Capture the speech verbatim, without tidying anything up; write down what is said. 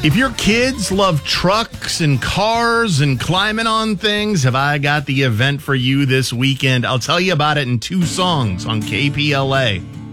If your kids love trucks and cars and climbing on things, have I got the event for you this weekend? I'll tell you about it in two songs on K P L A.